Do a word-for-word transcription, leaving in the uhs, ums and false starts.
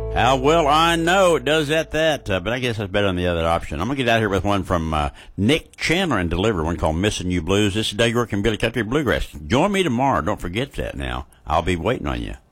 How well I know it does that, that, uh, but I guess that's better than the other option. I'm going to get out here with one from uh, Nick Chandler and deliver one called Missing You Blues. This is Doug York and Billy Country Bluegrass. Join me tomorrow. Don't forget that now. I'll be waiting on you.